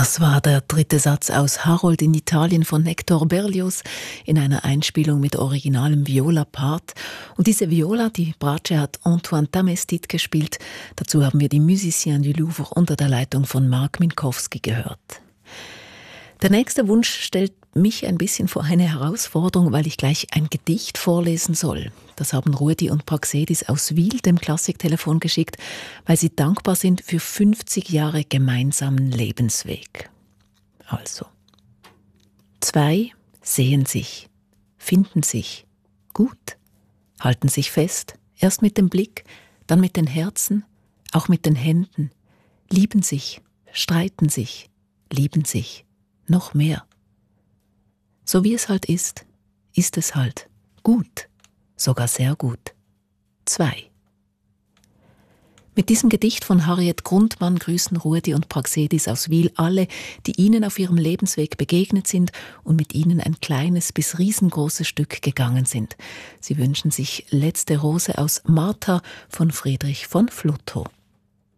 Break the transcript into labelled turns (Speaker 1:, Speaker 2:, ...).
Speaker 1: Das war der dritte Satz aus Harold in Italien von Hector Berlioz in einer Einspielung mit originalem Viola-Part. Und diese Viola, die Bratsche, hat Antoine Tamestit gespielt. Dazu haben wir die Musiciens du Louvre unter der Leitung von Mark Minkowski gehört. Der nächste Wunsch stellt mich ein bisschen vor eine Herausforderung, weil ich gleich ein Gedicht vorlesen soll. Das haben Rudi und Praxedis aus Wil dem Klassiktelefon geschickt, weil sie dankbar sind für 50 Jahre gemeinsamen Lebensweg. Also: Zwei sehen sich, finden sich, gut, halten sich fest, erst mit dem Blick, dann mit den Herzen, auch mit den Händen, lieben sich, streiten sich, lieben sich, noch mehr. So wie es halt ist es halt gut, sogar sehr gut. Zwei. Mit diesem Gedicht von Harriet Grundmann grüßen Rudi und Praxedis aus Wil alle, die ihnen auf ihrem Lebensweg begegnet sind und mit ihnen ein kleines bis riesengroßes Stück gegangen sind. Sie wünschen sich Letzte Rose aus Martha von Friedrich von Flotho.